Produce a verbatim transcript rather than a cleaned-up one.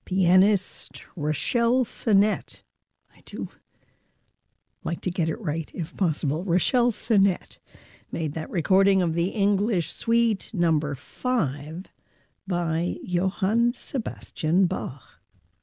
Pianist Rachelle Sonette. I do like to get it right if possible. Rachelle Sonette made that recording of the English Suite number five by Johann Sebastian Bach.